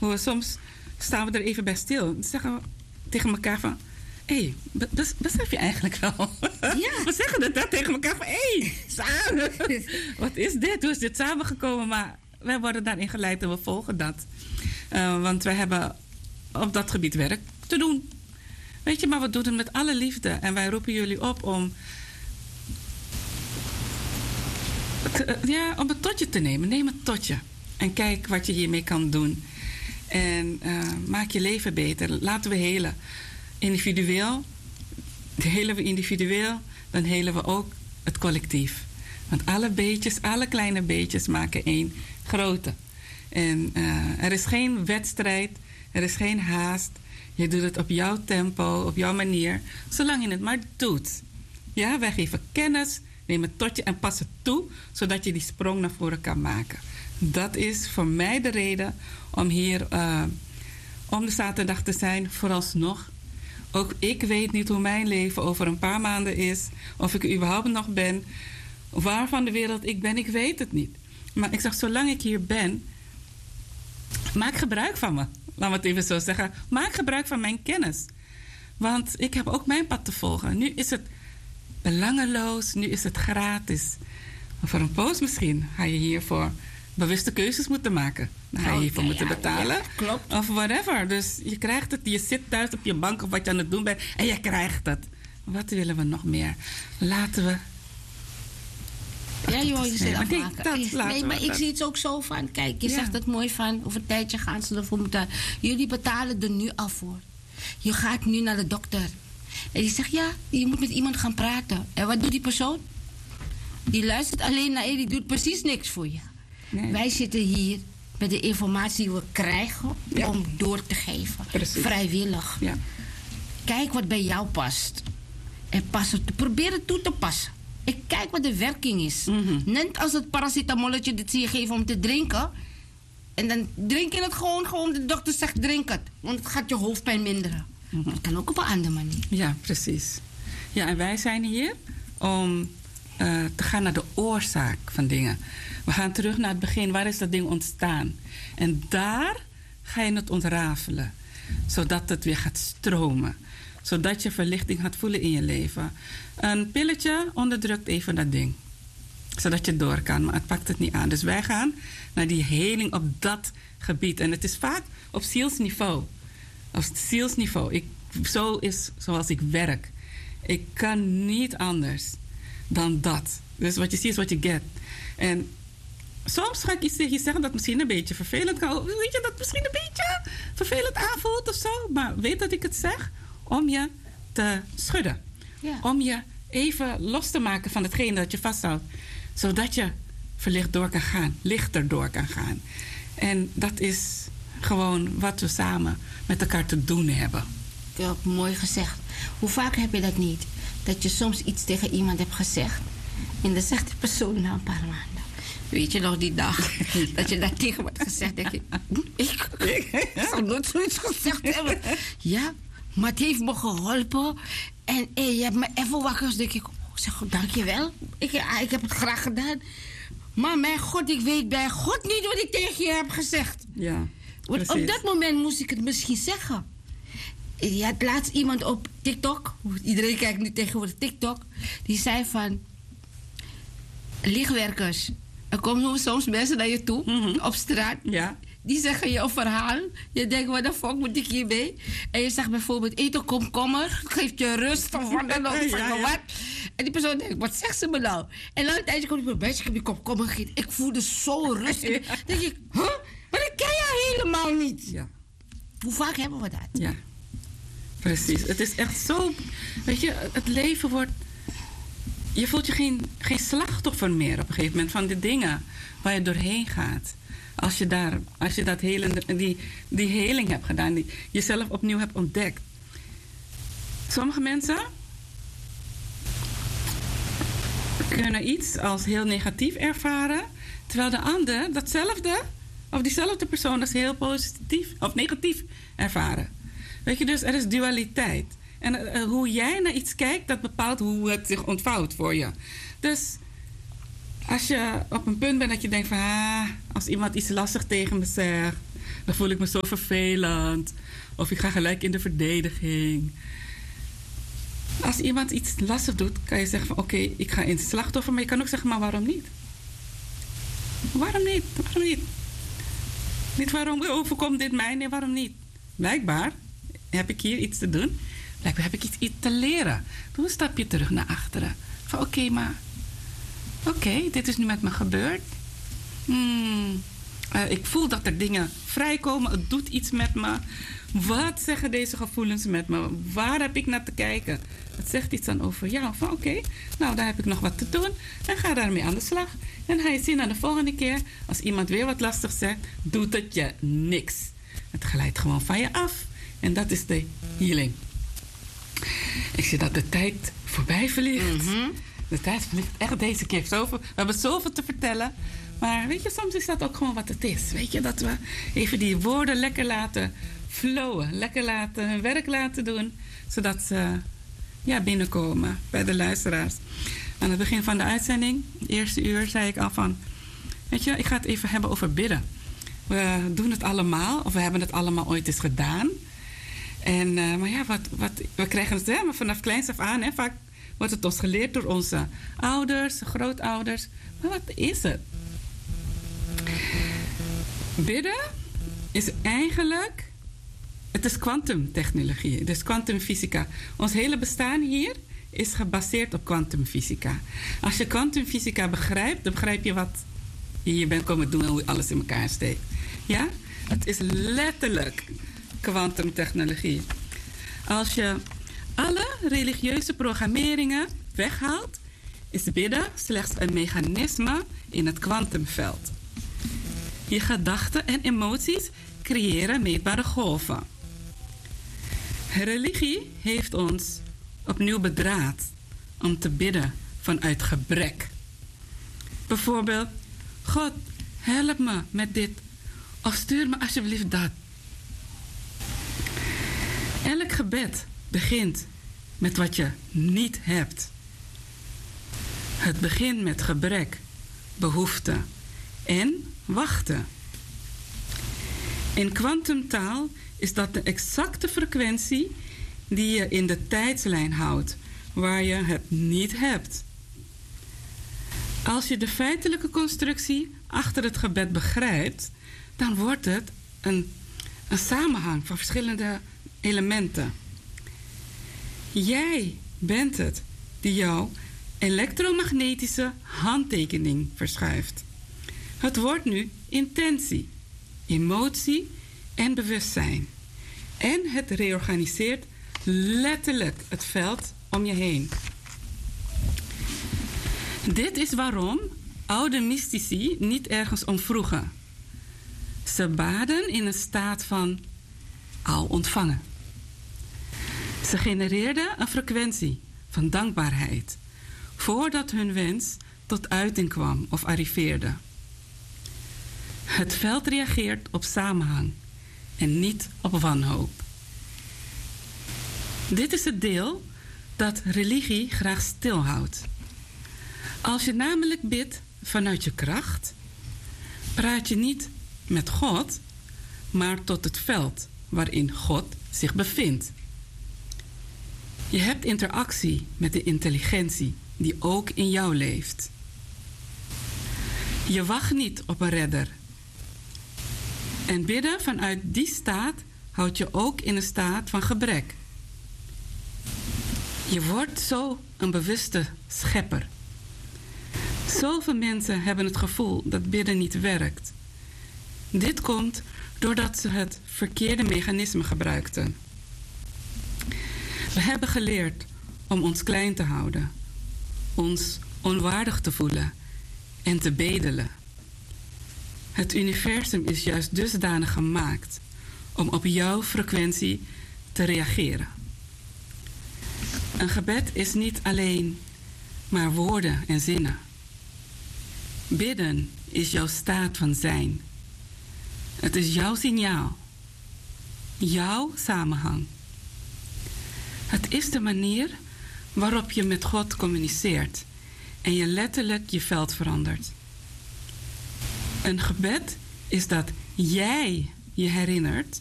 Hoe we soms staan we er even bij stil. Dan zeggen we tegen elkaar van... Hé, besef je eigenlijk wel? Ja. We zeggen dat tegen elkaar van... Hé, samen. Wat is dit? Hoe is dit samengekomen? Maar wij worden daarin geleid en we volgen dat. Want wij hebben op dat gebied werk te doen. Weet je, maar we doen het met alle liefde. En wij roepen jullie op om... om het tot je te nemen. Neem het tot je. En kijk wat je hiermee kan doen. En maak je leven beter. Laten we helen. Individueel. Helen we individueel, dan helen we ook het collectief. Want alle beetjes, alle kleine beetjes maken één grote. En er is geen wedstrijd. Er is geen haast. Je doet het op jouw tempo, op jouw manier. Zolang je het maar doet. Ja, wij geven kennis. Neem het tot je en pas het toe, zodat je die sprong naar voren kan maken. Dat is voor mij de reden om hier om de zaterdag te zijn, vooralsnog. Ook ik weet niet hoe mijn leven over een paar maanden is. Of ik er überhaupt nog ben. Waar van de wereld ik ben, ik weet het niet. Maar ik zeg, zolang ik hier ben, maak gebruik van me. Laat me het even zo zeggen. Maak gebruik van mijn kennis. Want ik heb ook mijn pad te volgen. Nu is het belangeloos, nu is het gratis. Maar voor een poos misschien ga je hiervoor bewuste keuzes moeten maken. Dan ga je hiervoor moeten betalen. Ja, klopt. Of whatever. Dus je krijgt het. Je zit thuis op je bank of wat je aan het doen bent. En je krijgt het. Wat willen we nog meer? Laten we... Ja, joh, je zit afmaken. Maar ik zie het ook zo van... Kijk, je zegt het mooi van... Over een tijdje gaan ze ervoor moeten... Jullie betalen er nu al voor. Je gaat nu naar de dokter. En die zegt, ja, je moet met iemand gaan praten. En wat doet die persoon? Die luistert alleen naar je. Die doet precies niks voor je. Nee. Wij zitten hier met de informatie die we krijgen... om door te geven. Precies. Vrijwillig. Ja. Kijk wat bij jou past. En probeer het toe te passen. Ik kijk wat de werking is. Net als het paracetamolletje dat ze je geven om te drinken. En dan drink je het gewoon. De dokter zegt drink het. Want het gaat je hoofdpijn minderen. Dat kan ook op een andere manier. Ja, precies. Ja, en wij zijn hier om te gaan naar de oorzaak van dingen. We gaan terug naar het begin. Waar is dat ding ontstaan? En daar ga je het ontrafelen. Zodat het weer gaat stromen. Zodat je verlichting gaat voelen in je leven. Een pilletje onderdrukt even dat ding. Zodat je door kan, maar het pakt het niet aan. Dus wij gaan naar die heling op dat gebied. En het is vaak op zielsniveau. Op zielsniveau. Zo is zoals ik werk. Ik kan niet anders dan dat. Dus wat je ziet is wat je get. En soms ga ik iets tegen je zeggen dat misschien een beetje vervelend kan. Weet je, dat misschien een beetje vervelend aanvoelt of zo. Maar weet dat ik het zeg om je te schudden. Ja. Om je even los te maken van hetgeen dat je vasthoudt. Zodat je verlicht door kan gaan. Lichter door kan gaan. En dat is gewoon wat we samen met elkaar te doen hebben. Ja, mooi gezegd. Hoe vaak heb je dat niet? Dat je soms iets tegen iemand hebt gezegd. En dan zegt die persoon na een paar maanden. Weet je nog die dag dat je dat tegen me had gezegd? Denk je, ik zou nooit zoiets gezegd hebben. Ja, maar het heeft me geholpen. En je hebt me even wakker. Dus denk ik, zeg, dankjewel. Ik heb het graag gedaan. Maar mijn God, ik weet bij God niet wat ik tegen je heb gezegd. Ja, want op dat moment moest ik het misschien zeggen. Je had laatst iemand op TikTok. Iedereen kijkt nu tegenwoordig TikTok. Die zei van... Lichtwerkers. Er komen soms mensen naar je toe. Op straat. Ja. Die zeggen je een verhaal. Je denkt, wat de fuck moet ik hiermee? En je zegt bijvoorbeeld, eet een komkommer. Geeft je rust of wat dan ook. Wat. En die persoon denkt, wat zegt ze me nou? En na een tijdje komt die persoon, ik heb die komkommer gegeten. Ik voelde zo rustig. Dan denk ik, huh? Maar dat ken je helemaal niet. Ja. Hoe vaak hebben we dat? Ja. Precies. Het is echt zo... Weet je, het leven wordt... Je voelt je geen slachtoffer meer op een gegeven moment van de dingen waar je doorheen gaat. Als je dat die heling hebt gedaan, die jezelf opnieuw hebt ontdekt. Sommige mensen kunnen iets als heel negatief ervaren, terwijl de ander datzelfde, of diezelfde persoon als heel positief of negatief ervaren. Weet je, dus er is dualiteit. En hoe jij naar iets kijkt, dat bepaalt hoe het zich ontvouwt voor je. Dus als je op een punt bent dat je denkt van... als iemand iets lastig tegen me zegt... Dan voel ik me zo vervelend. Of ik ga gelijk in de verdediging. Als iemand iets lastig doet, kan je zeggen van oké, ik ga in het slachtoffer. Maar je kan ook zeggen, maar waarom niet? Waarom niet? Waarom niet? Niet waarom overkomt dit mij? Nee, waarom niet? Blijkbaar heb ik hier iets te doen. Blijkbaar heb ik iets te leren. Doe een stapje terug naar achteren. Van oké, dit is nu met me gebeurd. Ik voel dat er dingen vrijkomen. Het doet iets met me. Wat zeggen deze gevoelens met me? Waar heb ik naar te kijken? Het zegt iets dan over jou. Van oké, nou daar heb ik nog wat te doen. En ga daarmee aan de slag. En ga je zien aan de volgende keer, als iemand weer wat lastig zegt, doet het je niks. Het glijdt gewoon van je af. En dat is de healing. Ik zie dat de tijd voorbij vliegt. De tijd vliegt echt deze keer zoveel. We hebben zoveel te vertellen. Maar weet je, soms is dat ook gewoon wat het is. Weet je, dat we even die woorden lekker laten flowen. Lekker hun werk laten doen. Zodat ze binnenkomen bij de luisteraars. Aan het begin van de uitzending, het eerste uur, zei ik al van... Weet je, ik ga het even hebben over bidden. We doen het allemaal, of we hebben het allemaal ooit eens gedaan. En, maar ja, we krijgen het maar vanaf kleins af aan. Hè, vaak wordt het ons geleerd door onze ouders, grootouders. Maar wat is het? Bidden is eigenlijk... Het is kwantumtechnologie, het is kwantumfysica. Ons hele bestaan hier is gebaseerd op kwantumfysica. Als je kwantumfysica begrijpt, dan begrijp je wat je hier bent komen doen en hoe alles in elkaar steekt. Ja? Het is letterlijk kwantumtechnologie. Als je alle religieuze programmeringen weghaalt, is bidden slechts een mechanisme in het kwantumveld. Je gedachten en emoties creëren meetbare golven. Religie heeft ons opnieuw bedraad om te bidden vanuit gebrek. Bijvoorbeeld, God, help me met dit. Of stuur me alsjeblieft dat. Elk gebed begint met wat je niet hebt. Het begint met gebrek, behoefte en wachten. In kwantumtaal is dat de exacte frequentie die je in de tijdslijn houdt, waar je het niet hebt. Als je de feitelijke constructie achter het gebed begrijpt, dan wordt het een samenhang van verschillende elementen. Jij bent het die jouw elektromagnetische handtekening verschuift. Het wordt nu intentie, emotie en bewustzijn. En het reorganiseert letterlijk het veld om je heen. Dit is waarom oude mystici niet ergens om vroegen. Ze baden in een staat van al ontvangen. Ze genereerden een frequentie van dankbaarheid voordat hun wens tot uiting kwam of arriveerde. Het veld reageert op samenhang en niet op wanhoop. Dit is het deel dat religie graag stilhoudt. Als je namelijk bidt vanuit je kracht, praat je niet met God, maar tot het veld waarin God zich bevindt. Je hebt interactie met de intelligentie die ook in jou leeft. Je wacht niet op een redder. En bidden vanuit die staat houdt je ook in een staat van gebrek. Je wordt zo een bewuste schepper. Zoveel mensen hebben het gevoel dat bidden niet werkt. Dit komt doordat ze het verkeerde mechanisme gebruikten. We hebben geleerd om ons klein te houden, ons onwaardig te voelen en te bedelen. Het universum is juist dusdanig gemaakt om op jouw frequentie te reageren. Een gebed is niet alleen maar woorden en zinnen. Bidden is jouw staat van zijn. Het is jouw signaal, jouw samenhang. Het is de manier waarop je met God communiceert en je letterlijk je veld verandert. Een gebed is dat jij je herinnert